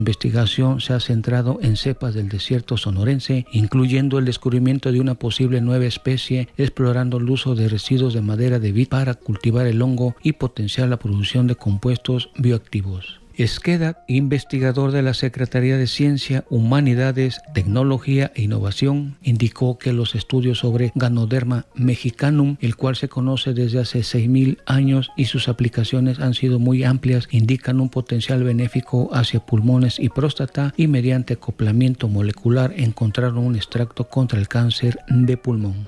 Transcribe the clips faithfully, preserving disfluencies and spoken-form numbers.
investigación se ha centrado en cepas del desierto sonorense, incluyendo el descubrimiento de una posible nueva especie, explorando el uso de residuos de madera de vid para cultivar el hongo y potenciar la producción de compuestos bioactivos. Esqueda, investigador de la Secretaría de Ciencia, Humanidades, Tecnología e Innovación, indicó que los estudios sobre Ganoderma mexicanum, el cual se conoce desde hace seis mil años y sus aplicaciones han sido muy amplias, indican un potencial benéfico hacia pulmones y próstata, y mediante acoplamiento molecular encontraron un extracto contra el cáncer de pulmón.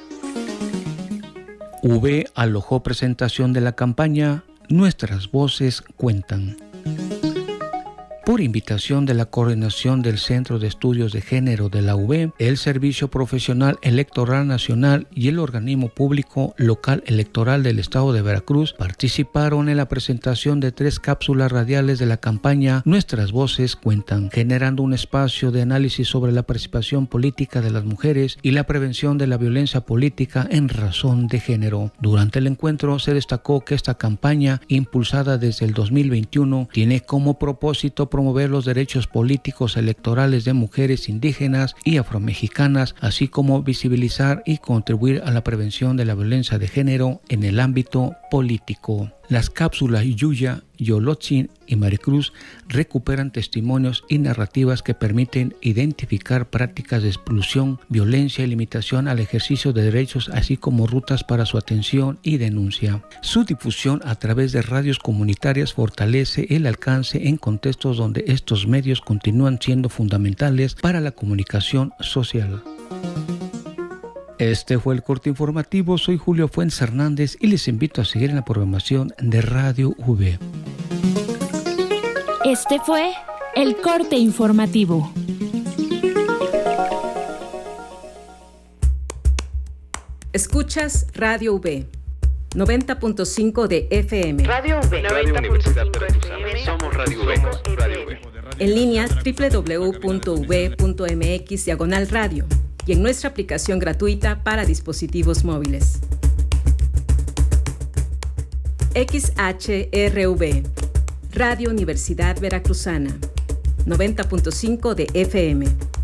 U V alojó presentación de la campaña Nuestras Voces Cuentan. Por invitación de la Coordinación del Centro de Estudios de Género de la U V, el Servicio Profesional Electoral Nacional y el Organismo Público Local Electoral del Estado de Veracruz participaron en la presentación de tres cápsulas radiales de la campaña Nuestras Voces Cuentan, generando un espacio de análisis sobre la participación política de las mujeres y la prevención de la violencia política en razón de género. Durante el encuentro se destacó que esta campaña, impulsada desde el dos mil veintiuno, tiene como propósito promover los derechos políticos electorales de mujeres indígenas y afromexicanas, así como visibilizar y contribuir a la prevención de la violencia de género en el ámbito político. Las cápsulas Yuya, Yolotzin y Maricruz recuperan testimonios y narrativas que permiten identificar prácticas de exclusión, violencia y limitación al ejercicio de derechos, así como rutas para su atención y denuncia. Su difusión a través de radios comunitarias fortalece el alcance en contextos donde estos medios continúan siendo fundamentales para la comunicación social. Este fue el corte informativo. Soy Julio Fuentes Hernández y les invito a seguir en la programación de Radio V. Este fue el corte informativo. Escuchas Radio V, noventa punto cinco de F M. Radio V, Radio Universidad Veracruzana. Somos Radio V. Radio V. En línea doble u doble u doble u punto u v punto m x diagonal radio. Y en nuestra aplicación gratuita para dispositivos móviles. X H R V, Radio Universidad Veracruzana, noventa punto cinco de F M.